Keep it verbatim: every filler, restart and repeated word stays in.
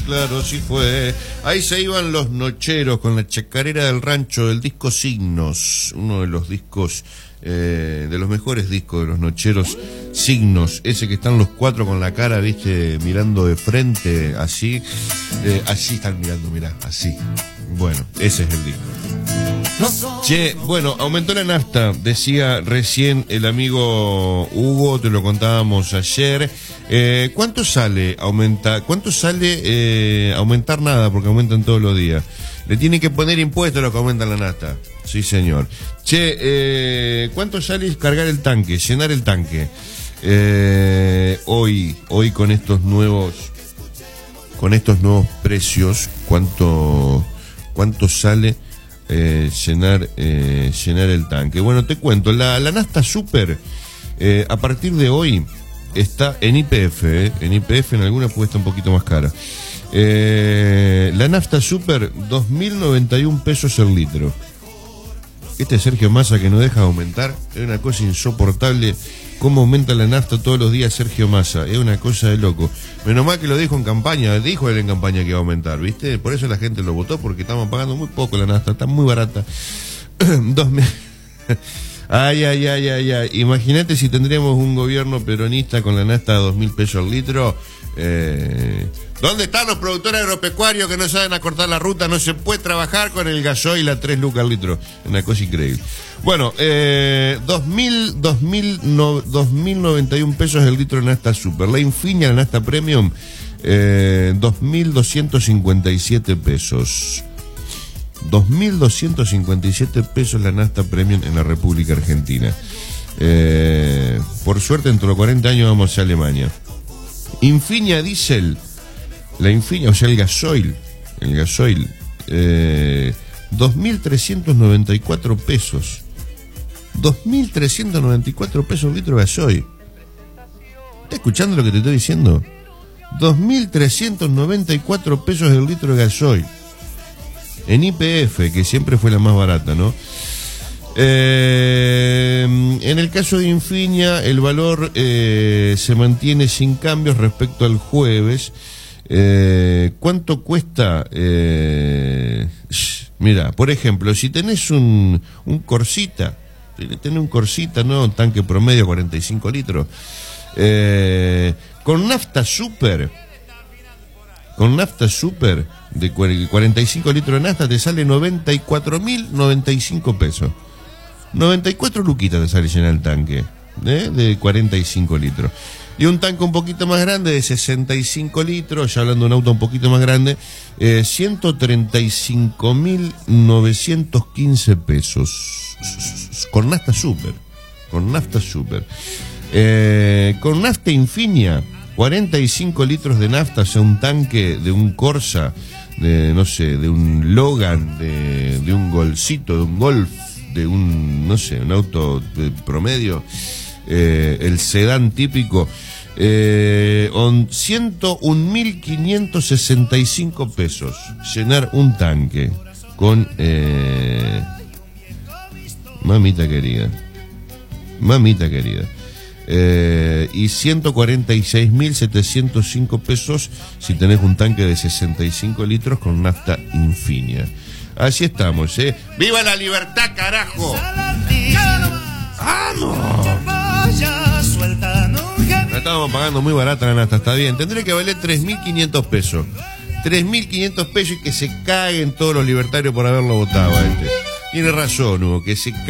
claro, sí fue. Ahí se iban los Nocheros con la chacarera del rancho del disco Signos, uno de los discos, eh, de los mejores discos de los Nocheros, Signos, ese que están los cuatro con la cara, viste, mirando de frente, así, eh, así están mirando, mirá, así. Bueno, ese es el disco. Che, bueno, aumentó la nafta, decía recién el amigo Hugo, te lo contábamos ayer. Eh, ¿Cuánto sale aumenta, cuánto sale eh, aumentar nada? Porque aumentan todos los días. Le tienen que poner impuestos a los que aumentan la nafta. Sí, señor. Che, eh, ¿cuánto sale cargar el tanque, llenar el tanque? Eh, hoy, hoy con estos nuevos, con estos nuevos precios, ¿cuánto, cuánto sale? Eh, llenar eh, llenar el tanque? Bueno, te cuento, la, la nafta super eh, a partir de hoy está en Y P F, eh, en Y P F en alguna puede estar un poquito más cara. Eh, la nafta super, dos mil noventa y un pesos el litro. Este Sergio Massa que no deja de aumentar, es una cosa insoportable. Cómo aumenta la nafta todos los días Sergio Massa, es una cosa de loco. Menos mal que lo dijo en campaña, dijo él en campaña que iba a aumentar, ¿viste? Por eso la gente lo votó, porque estamos pagando muy poco la nafta, está muy barata. Dos mil... Ay, ay, ay, ay, ay. Imagínate si tendríamos un gobierno peronista con la nafta de dos mil pesos al litro. Eh... ¿Dónde están los productores agropecuarios que no saben acortar la ruta? No se puede trabajar con el gasoil a tres lucas al litro. Una cosa increíble. Bueno, eh, dos mil, dos mil, no, dos mil noventa y un pesos el litro de nafta super. La Infinia, la nafta premium, eh, dos mil doscientos cincuenta y siete pesos. dos mil doscientos cincuenta y siete pesos la nafta premium en la República Argentina. Eh, por suerte, dentro de cuarenta años vamos hacia Alemania. Infinia Diesel, la Infinia, o sea, el gasoil, el gasoil, eh, dos mil trescientos noventa y cuatro pesos. dos mil trescientos noventa y cuatro pesos litro de gasoil. ¿Estás escuchando lo que te estoy diciendo? dos mil trescientos noventa y cuatro pesos el litro de gasoil. En Y P F, que siempre fue la más barata, ¿no? Eh, en el caso de Infinia, el valor eh, se mantiene sin cambios respecto al jueves. Eh, ¿Cuánto cuesta? Eh, mira, por ejemplo, si tenés un, un Corsita, si tenés un Corsita, ¿no? Un tanque promedio, cuarenta y cinco litros, eh, con nafta super, con nafta super de cuarenta y cinco litros de nafta te sale noventa y cuatro mil noventa y cinco pesos. noventa y cuatro luquitas te sale llenar el tanque, ¿eh? De cuarenta y cinco litros. Y un tanque un poquito más grande de sesenta y cinco litros, ya hablando de un auto un poquito más grande, eh, ciento treinta y cinco mil novecientos quince pesos. Con nafta super. Con nafta super. Eh, con nafta Infinia, cuarenta y cinco litros de nafta, o sea, un tanque de un Corsa, de no sé, de un Logan, de, de un Golcito, de un Golf, de un, no sé, un auto de promedio, eh, el sedán típico, eh, on ciento un mil quinientos sesenta y cinco pesos, llenar un tanque con, eh, mamita querida, mamita querida. Eh, y ciento cuarenta y seis mil setecientos cinco pesos si tenés un tanque de sesenta y cinco litros con nafta Infinia. Así estamos, ¿eh? ¡Viva la libertad, carajo! ¡Vamos! La estábamos pagando muy barata la nafta, está bien. Tendría que valer tres mil quinientos pesos. tres mil quinientos pesos y que se caguen todos los libertarios por haberlo votado a este. Tiene razón, Hugo, que se